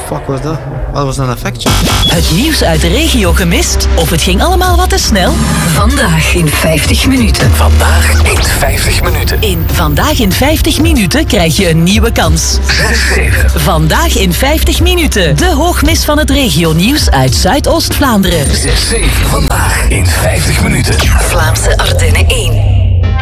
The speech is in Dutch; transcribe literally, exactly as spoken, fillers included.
fuck was dat? Dat was een effectje. Het nieuws uit de regio gemist? Of het ging allemaal wat te snel? Vandaag in vijftig minuten. Vandaag in vijftig minuten. In Vandaag in vijftig minuten krijg je een nieuwe kans. zes zeven. Vandaag in vijftig minuten. De hoogmis van het regionieuws uit Zuidoost-Vlaanderen. zes zeven. Vandaag in vijftig minuten. Vlaamse Ardennen één.